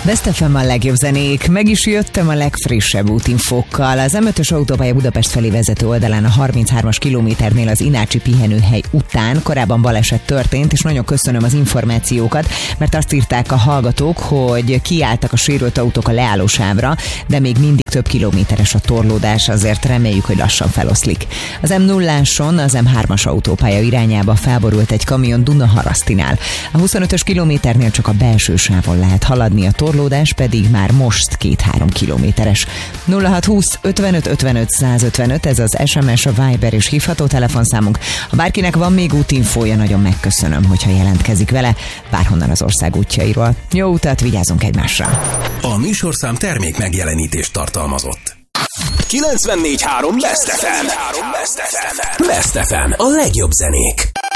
Best FM a legjobb zenék, meg is jöttem a legfrissebb útinfókkal. Az M5-ös autópálya Budapest felé vezető oldalán a 33-as kilométernél az Inácsi pihenőhely után korábban baleset történt, és nagyon köszönöm az információkat, mert azt írták a hallgatók, hogy kiálltak a sérült autók a leállósávra, de még mindig több kilométeres a torlódás, azért reméljük, hogy lassan feloszlik. Az M0-áson az M3-as autópálya irányába felborult egy kamion Dunaharasztinál. A 25-ös kilométernél csak a belső sávon lehet haladni, a torlódás pedig már most 2-3 kilométeres. 0620 55 55 155, ez az SMS, a Viber és hívható telefonszámunk. Ha bárkinek van még útinfója, nagyon megköszönöm, hogyha jelentkezik vele, bárhonnan az ország útjairól. Jó utat, vigyázzunk egymásra! A műsorszám termék megjelenítést tartalmazott. 94.3 Best FM. Best FM. A legjobb zenék.